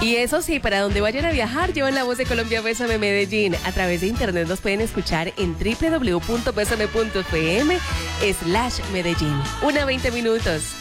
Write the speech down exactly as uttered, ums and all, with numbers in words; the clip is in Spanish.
Y eso sí, para donde vayan a viajar, llevan la voz de Colombia Bésame Medellín. A través de internet nos pueden escuchar en w w w punto besame punto f m slash Medellín. Una veinte minutos.